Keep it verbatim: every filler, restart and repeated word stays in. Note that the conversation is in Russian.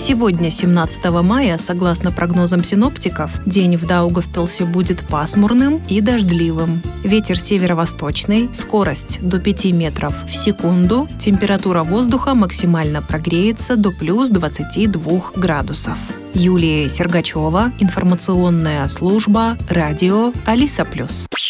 Сегодня, семнадцатого мая, согласно прогнозам синоптиков, день в Даугавпилсе будет пасмурным и дождливым. Ветер северо-восточный, скорость до пяти метров в секунду, температура воздуха максимально прогреется до плюс двадцати двух градусов. Юлия Сергачева, информационная служба, радио Алиса Плюс.